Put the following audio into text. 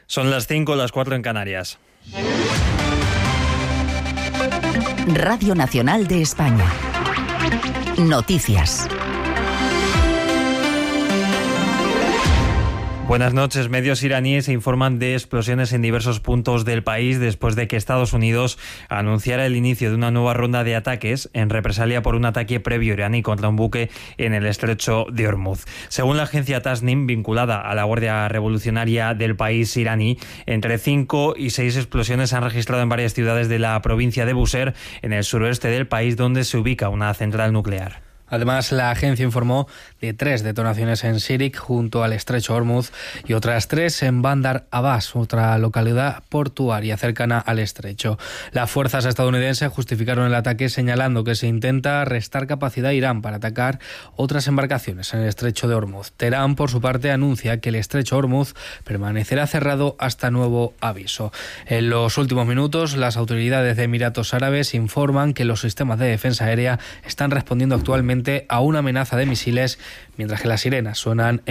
Son las 5, las 4 en Canarias. Radio Nacional de España. Noticias. Buenas noches. Medios iraníes informan de explosiones en diversos puntos del país después de que Estados Unidos anunciara el inicio de una nueva ronda de ataques en represalia por un ataque previo iraní contra un buque en el estrecho de Hormuz. Según la agencia Tasnim, vinculada a la Guardia Revolucionaria del país iraní, entre 5 y 6 explosiones se han registrado en varias ciudades de la provincia de Bushehr, en el suroeste del país, donde se ubica una central nuclear. Además, la agencia informó de 3 detonaciones en Sirik, junto al estrecho Hormuz, y otras 3 en Bandar Abbas, otra localidad portuaria cercana al estrecho. Las fuerzas estadounidenses justificaron el ataque señalando que se intenta restar capacidad a Irán para atacar otras embarcaciones en el estrecho de Hormuz. Teherán, por su parte, anuncia que el estrecho Hormuz permanecerá cerrado hasta nuevo aviso. En los últimos minutos, las autoridades de Emiratos Árabes informan que los sistemas de defensa aérea están respondiendo actualmente a una amenaza de misiles, mientras que las sirenas suenan